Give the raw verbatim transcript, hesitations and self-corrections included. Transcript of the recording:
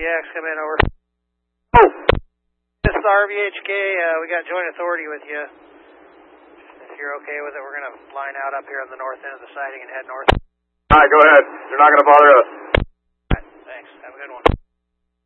X, come in, over. Oh! This is R V H K, uh, we got joint authority with you. If you're okay with it, we're going to line out up here on the north end of the siding and head north. Alright, go ahead. They're not going to bother us.